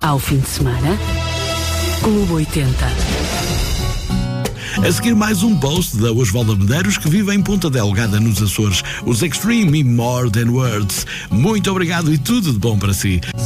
Ao fim de semana, Clube 80. A seguir mais um post da Osvaldo Medeiros, que vive em Ponta Delgada, nos Açores. Os Extreme e More Than Words. Muito obrigado e tudo de bom para si.